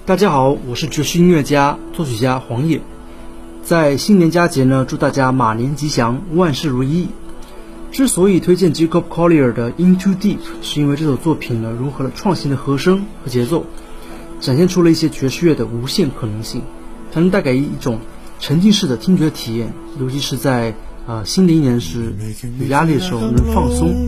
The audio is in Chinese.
大家好，我是爵士音乐家、作曲家黄野。在新年佳节呢，祝大家马年吉祥，万事如意。之所以推荐 Jacob Collier 的 Into Deep， 是因为这首作品呢，融合了创新的和声和节奏，展现出了一些爵士乐的无限可能性，它能带给一种沉浸式的听觉体验，尤其是在新的一年时有压力的时候能放松。